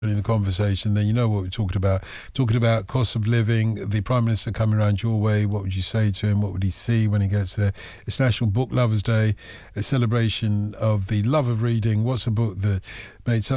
in the conversation, then you know what we're talking about. Talking about cost of living, the Prime Minister coming around your way, what would you say to him? What would he see when he gets there? It's National Book Lovers Day, a celebration of the love of reading. What's a book that made such